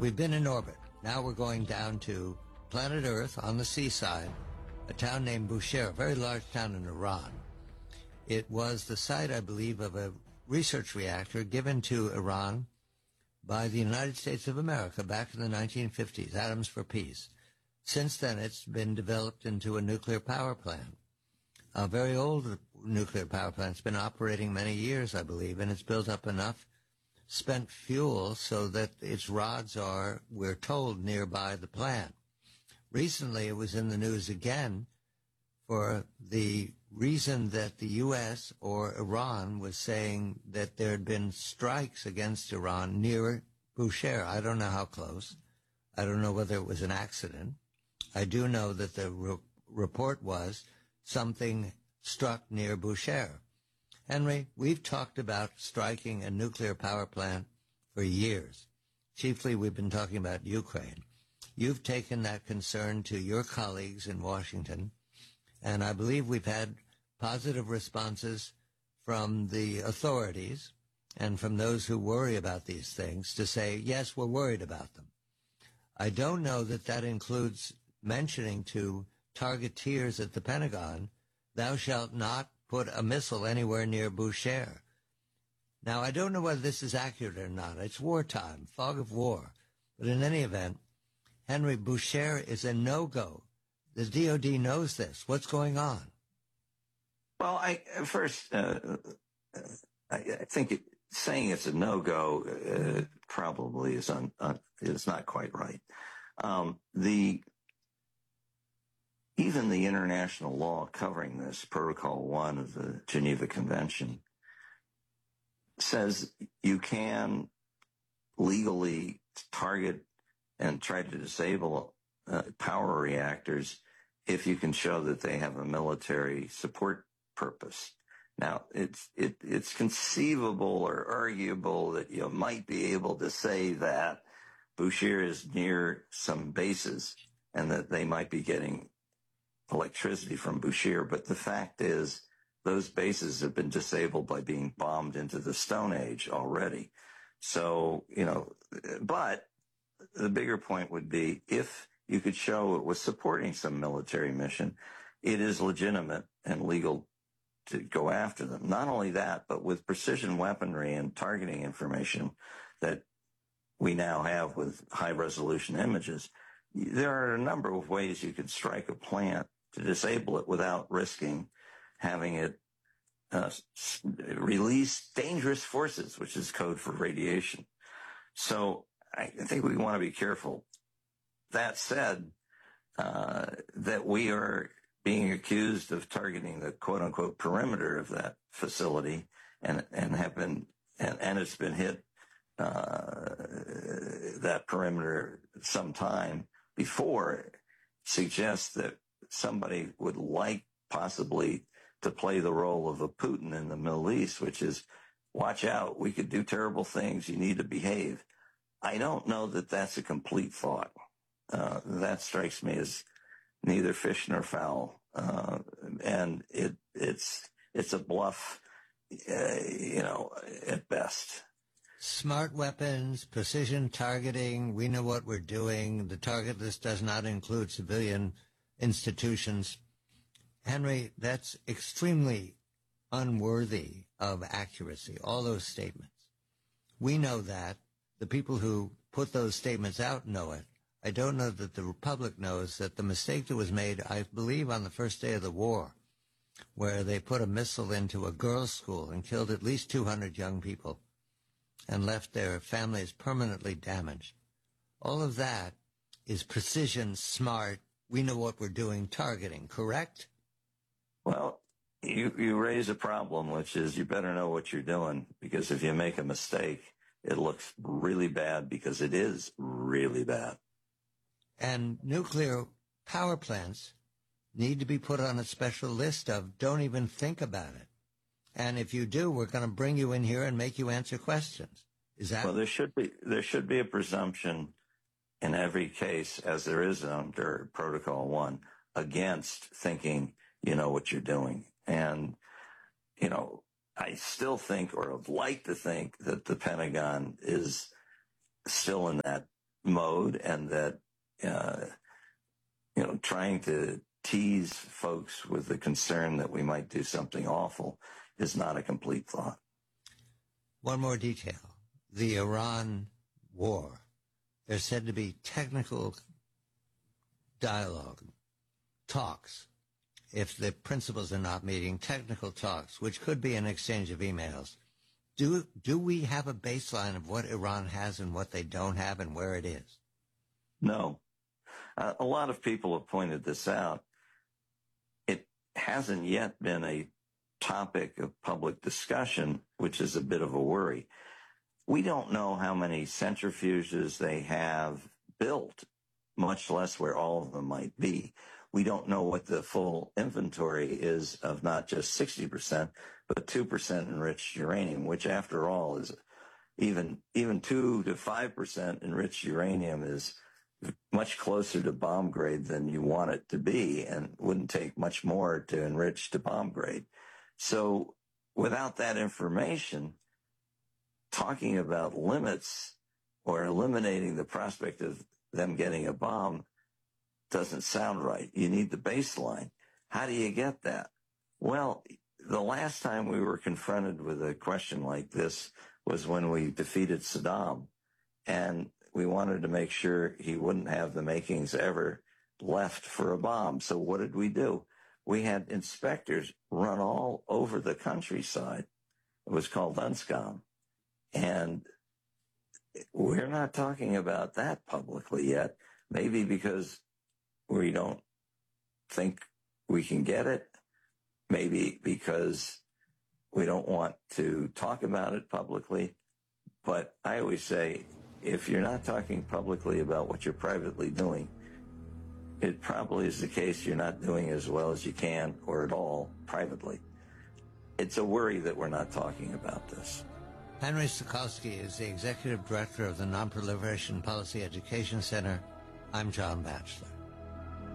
We've been in orbit. Now we're going down to planet Earth on the seaside, a town named Bushehr, a very large town in Iran. It was the site, I believe, of a research reactor given to Iran by the United States of America back in the 1950s, Atoms for Peace. Since then, it's been developed into a nuclear power plant. A very old nuclear power plant. It's been operating many years, I believe, and it's built up enough spent fuel so that its rods are, we're told, nearby the plant. Recently, it was in the news again for the reason that the U.S. or Iran was saying that there had been strikes against Iran near Bushehr. I don't know how close. I don't know whether it was an accident. I do know that the report was something struck near Bushehr. Henry, we've talked about striking a nuclear power plant for years. Chiefly, we've been talking about Ukraine. You've taken that concern to your colleagues in Washington, and I believe we've had positive responses from the authorities and from those who worry about these things to say, yes, we're worried about them. I don't know that that includes mentioning to targeteers at the Pentagon, thou shalt not put a missile anywhere near Bushehr. Now, I don't know whether this is accurate or not. It's wartime, fog of war. But in any event, Henry, Bushehr is a no-go. The DOD knows this. What's going on? Well, I think saying it's a no-go probably is not quite right. Even the international law covering this, Protocol 1 of the Geneva Convention, says you can legally target and try to disable power reactors if you can show that they have a military support purpose. Now, it's conceivable or arguable that you might be able to say that Bushehr is near some bases and that they might be getting electricity from Bushehr, but the fact is those bases have been disabled by being bombed into the Stone Age already. So, but the bigger point would be if you could show it was supporting some military mission, it is legitimate and legal to go after them. Not only that, but with precision weaponry and targeting information that we now have with high-resolution images, there are a number of ways you could strike a plant to disable it without risking having it release dangerous forces, which is code for radiation. So I think we want to be careful. That said, that we are being accused of targeting the quote-unquote perimeter of that facility and it's been hit that perimeter some time before suggests that somebody would like possibly to play the role of a Putin in the Middle East, which is, watch out, we could do terrible things, you need to behave. I don't know that that's a complete thought. That strikes me as neither fish nor fowl. And it's a bluff, at best. Smart weapons, precision targeting, we know what we're doing. The target list does not include civilian institutions. Henry, that's extremely unworthy of accuracy, all those statements. We know that. The people who put those statements out know it. I don't know that the public knows that the mistake that was made, I believe, on the first day of the war, where they put a missile into a girls' school and killed at least 200 young people and left their families permanently damaged. All of that is precision, smart, we know what we're doing, targeting, correct? Well, you raise a problem, which is you better know what you're doing, because if you make a mistake, it looks really bad, because it is really bad. And nuclear power plants need to be put on a special list of don't even think about it. And if you do, we're going to bring you in here and make you answer questions. Is that? Well, there should be a presumption in every case, as there is under Protocol 1, against thinking you know what you're doing. And, I still think, or would like to think, that the Pentagon is still in that mode, and that, trying to tease folks with the concern that we might do something awful is not a complete thought. One more detail. The Iran war. There's said to be technical dialogue, talks, if the principals are not meeting, technical talks, which could be an exchange of emails. Do we have a baseline of what Iran has and what they don't have and where it is? No. A lot of people have pointed this out. It hasn't yet been a topic of public discussion, which is a bit of a worry. We don't know how many centrifuges they have built, much less where all of them might be. We don't know what the full inventory is of not just 60%, but 2% enriched uranium, which after all is even 2 to 5% enriched uranium is much closer to bomb grade than you want it to be, and wouldn't take much more to enrich to bomb grade. So without that information, talking about limits or eliminating the prospect of them getting a bomb doesn't sound right. You need the baseline. How do you get that? Well, the last time we were confronted with a question like this was when we defeated Saddam, and we wanted to make sure he wouldn't have the makings ever left for a bomb. So what did we do? We had inspectors run all over the countryside. It was called UNSCOM. And we're not talking about that publicly yet, maybe because we don't think we can get it, maybe because we don't want to talk about it publicly. But I always say, if you're not talking publicly about what you're privately doing, it probably is the case you're not doing as well as you can or at all privately. It's a worry that we're not talking about this. Henry Stokowski is the Executive Director of the Nonproliferation Policy Education Center. I'm John Batchelor.